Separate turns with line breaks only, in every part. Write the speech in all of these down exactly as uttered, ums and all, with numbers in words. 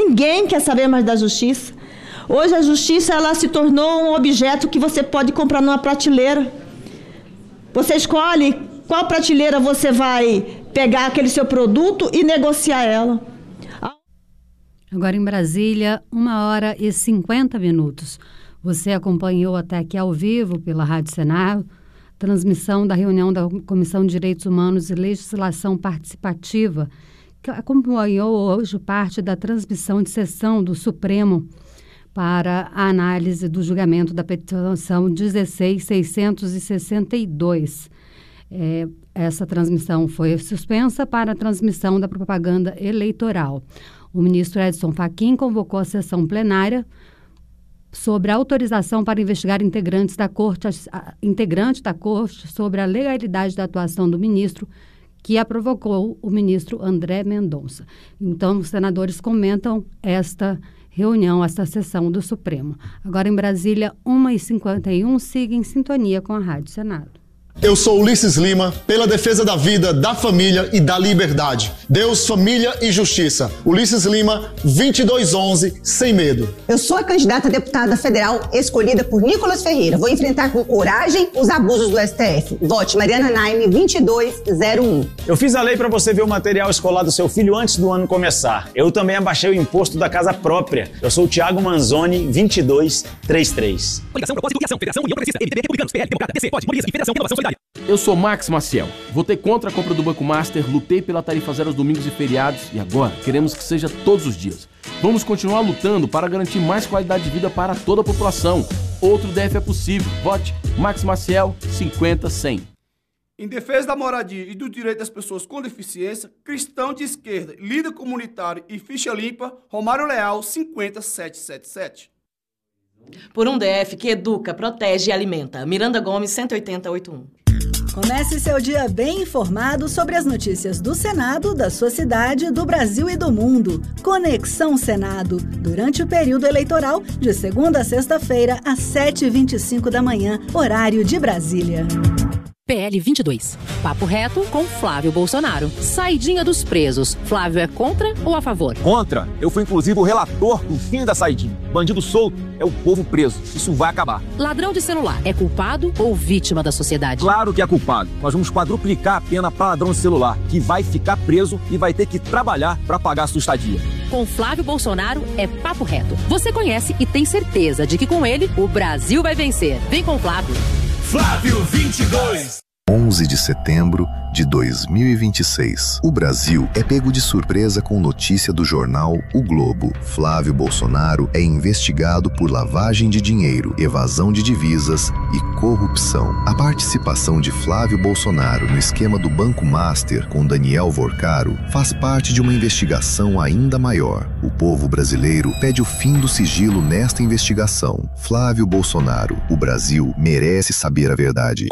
Ninguém quer saber mais da justiça. Hoje a justiça ela se tornou um objeto que você pode comprar numa prateleira. Você escolhe qual prateleira você vai pegar aquele seu produto e negociar ela.
Agora em Brasília, uma hora e cinquenta minutos. Você acompanhou até aqui ao vivo pela Rádio Senado, transmissão da reunião da Comissão de Direitos Humanos e Legislação Participativa, que acompanhou hoje parte da transmissão de sessão do Supremo para a análise do julgamento da petição dezesseis mil seiscentos e sessenta e dois. É, essa transmissão foi suspensa para a transmissão da propaganda eleitoral. O ministro Edson Fachin convocou a sessão plenária sobre a autorização para investigar integrantes da corte, integrante da corte sobre a legalidade da atuação do ministro, que a provocou o ministro André Mendonça. Então, os senadores comentam esta reunião, esta sessão do Supremo. Agora em Brasília, uma e cinquenta e um, siga em sintonia com a Rádio Senado.
Eu sou Ulisses Lima, pela defesa da vida, da família e da liberdade. Deus, família e justiça. Ulisses Lima, vinte e dois onze, sem medo.
Eu sou a candidata a deputada federal escolhida por Nicolas Ferreira. Vou enfrentar com coragem os abusos do S T F. Vote Mariana Naime, vinte e dois zero um.
Eu fiz a lei para você ver o material escolar do seu filho antes do ano começar. Eu também abaixei o imposto da casa própria. Eu sou o Thiago Manzoni, vinte e dois trinta e três.
Coligação, propósito e ação, Federação, União Progressista, M D B, Republicanos, P L, Democrata, D C, P O D, Mobiliza e Federação Renovação Solidária.
Eu sou Max Maciel. Votei contra a compra do Banco Master, lutei pela tarifa zero aos domingos e feriados e agora queremos que seja todos os dias. Vamos continuar lutando para garantir mais qualidade de vida para toda a população. Outro D F é possível. Vote Max Maciel, cinquenta cem.
Em defesa da moradia e do direito das pessoas com deficiência, Cristão de Esquerda, líder comunitário e ficha limpa, Romário Leal, cinquenta setecentos e setenta e sete.
Por um D F que educa, protege e alimenta. Miranda Gomes, cento e oitenta, oitenta e um.
Comece seu dia bem informado sobre as notícias do Senado, da sua cidade, do Brasil e do mundo. Conexão Senado, durante o período eleitoral, de segunda a sexta-feira, às sete e vinte e cinco da manhã, horário de Brasília.
P L vinte e dois. Papo reto com Flávio Bolsonaro. Saidinha dos presos. Flávio é contra ou a favor?
Contra. Eu fui inclusive o relator do fim da saidinha. Bandido solto é o povo preso. Isso vai acabar.
Ladrão de celular é culpado ou vítima da sociedade?
Claro que é culpado. Nós vamos quadruplicar a pena para ladrão de celular, que vai ficar preso e vai ter que trabalhar para pagar a sua estadia.
Com Flávio Bolsonaro é papo reto. Você conhece e tem certeza de que com ele o Brasil vai vencer. Vem com Flávio.
Flávio vinte e dois.
onze de setembro de dois mil e vinte e seis. O Brasil é pego de surpresa com notícia do jornal O Globo. Flávio Bolsonaro é investigado por lavagem de dinheiro, evasão de divisas e corrupção. A participação de Flávio Bolsonaro no esquema do Banco Master com Daniel Vorcaro faz parte de uma investigação ainda maior. O povo brasileiro pede o fim do sigilo nesta investigação. Flávio Bolsonaro, o Brasil merece saber a verdade.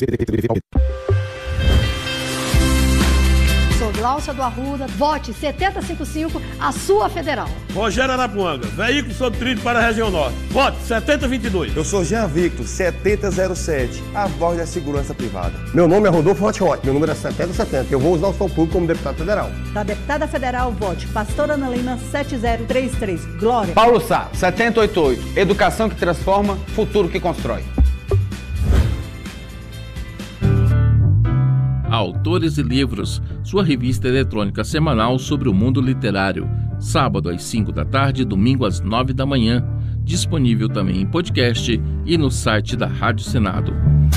Sou Gláucia do Arruda, vote setenta e cinco cinco, a sua federal.
Rogério Arapuanga, veículo sob trilho para a região norte, vote setenta e vinte e dois.
Eu sou Jean Victor, setenta zero sete, a voz da segurança privada. Meu nome é Rodolfo Hotshot, meu número é setenta setenta, eu vou usar o som público como deputado federal.
Da deputada federal, vote Pastor Ana Lima, setenta trinta e três, Glória.
Paulo Sá, setenta e oitenta e oito, educação que transforma, futuro que constrói.
Autores e Livros, sua revista eletrônica semanal sobre o mundo literário. Sábado às cinco da tarde, domingo às nove da manhã. Disponível também em podcast e no site da Rádio Senado.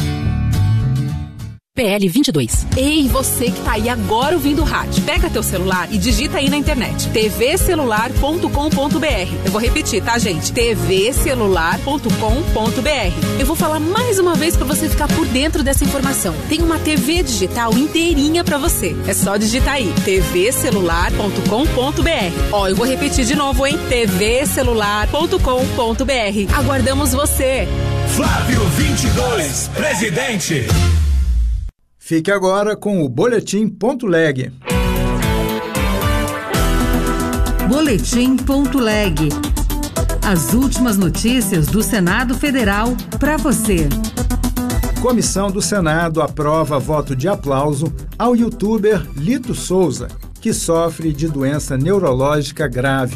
P L vinte e dois. Ei, você que tá aí agora ouvindo o rádio. Pega teu celular e digita aí na internet. t v celular ponto com ponto b r. Eu vou repetir, tá, gente? t v celular ponto com ponto b r. Eu vou falar mais uma vez pra você ficar por dentro dessa informação. Tem uma T V digital inteirinha pra você. É só digitar aí. t v celular ponto com ponto b r. Ó, eu vou repetir de novo, hein? t v celular ponto com ponto b r. Aguardamos você.
Flávio vinte e dois, presidente.
Fique agora com o Boletim Ponto Leg.
Boletim Ponto Leg. As últimas notícias do Senado Federal para você.
Comissão do Senado aprova voto de aplauso ao youtuber Lito Souza, que sofre de doença neurológica grave.